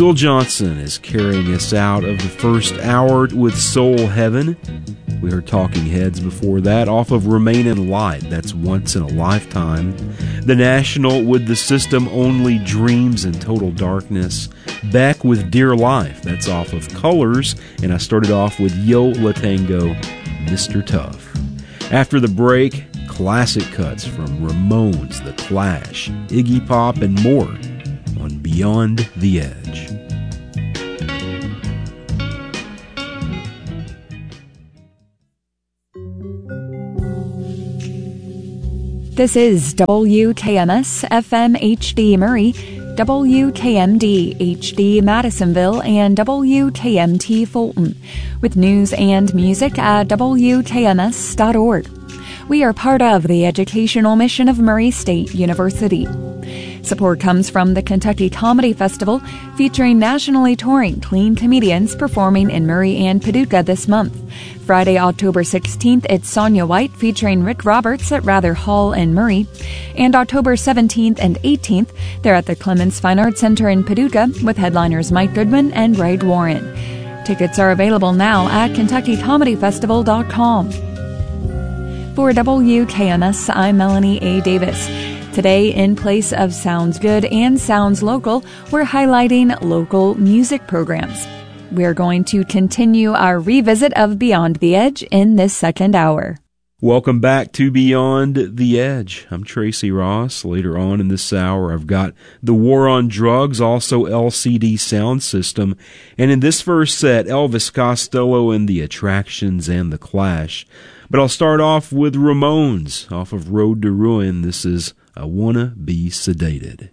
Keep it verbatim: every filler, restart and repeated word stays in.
Syl Johnson is carrying us out of the first hour with Soul Heaven. We heard Talking Heads before that, off of Remain in Light, that's Once in a Lifetime. The National with The System Only Dreams in Total Darkness. Beck with Dear Life, that's off of Colors. And I started off with Yo La Tengo, Mister Tough. After the break, classic cuts from Ramones, The Clash, Iggy Pop, and more on Beyond the Edge. This is W K M S F M H D Murray, W K M D H D Madisonville, and W K M T Fulton, with news and music at W K M S dot org. We are part of the educational mission of Murray State University. Support comes from the Kentucky Comedy Festival, featuring nationally touring clean comedians performing in Murray and Paducah this month. Friday, October sixteenth, it's Sonia White featuring Rick Roberts at Rather Hall in Murray. And October seventeenth and eighteenth, they're at the Clements Fine Arts Center in Paducah with headliners Mike Goodman and Ray Warren. Tickets are available now at Kentucky Comedy Festival dot com. For W K M S, I'm Melanie A. Davis. Today, in place of Sounds Good and Sounds Local, we're highlighting local music programs. We're going to continue our revisit of Beyond the Edge in this second hour. Welcome back to Beyond the Edge. I'm Tracy Ross. Later on in this hour, I've got The War on Drugs, also L C D Sound System. And in this first set, Elvis Costello and the Attractions and the Clash. But I'll start off with Ramones off of Road to Ruin. This is I Wanna Be Sedated.